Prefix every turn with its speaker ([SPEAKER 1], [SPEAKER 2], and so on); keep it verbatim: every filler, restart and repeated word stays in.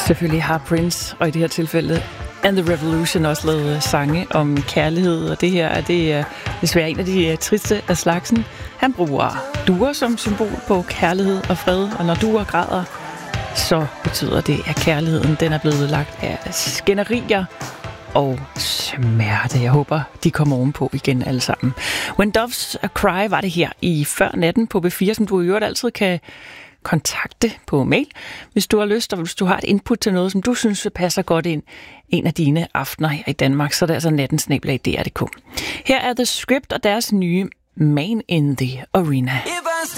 [SPEAKER 1] Selvfølgelig har Prince, og i det her tilfælde And The Revolution, også lavet sange om kærlighed, og det her er det er desværre en af de triste af slagsen. Han bruger duer som symbol på kærlighed og fred, og når duer græder, så betyder det, at kærligheden den er blevet lagt af skænderier og smerte. Jeg håber, de kommer ovenpå igen alle sammen. When Doves Cry var det her i Før Natten på B fire, som du i øvrigt altid kan kontakte på mail, hvis du har lyst, og hvis du har et input til noget, som du synes passer godt ind en af dine aftener her i Danmark, så er det altså natten snabel-a punktum d r punktum d k. Her er The Script og deres nye Man in the Arena.